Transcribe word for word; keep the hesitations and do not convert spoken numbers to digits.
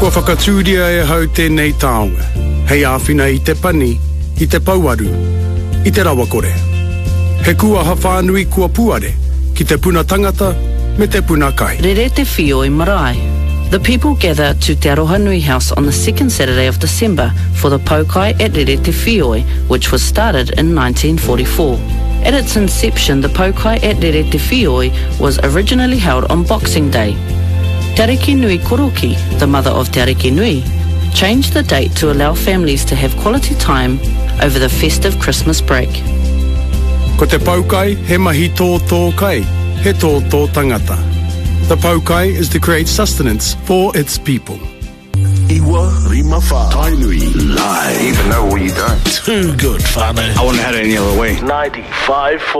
Kua whakatūria e hau tēnei taonga. Hei āwhina i te pani, i te pauaru, i te rawakore. He kua hawhanui kua puare, ki te puna tangata, me te puna kai. Rerete Whioi Marae. The people gather to Te Aroha Nui House on the second Saturday of December for the Paukai at Rerete Whioi, which was started in nineteen forty-four. At its inception, the Paukai at Rerete Whioi was originally held on Boxing Day. Te Ariki Nui Koroki, the mother of Te Ariki Nui, changed the date to allow families to have quality time over the festive Christmas break. Ko te Paukai, he mahi tō tō kai, he tō tō tangata. The Paukai is to create sustenance for its people. Iwa Rima Wha. Tainui Live. Even though you don't. Too good, whānau. I wouldn't have had it any other way. ninety-five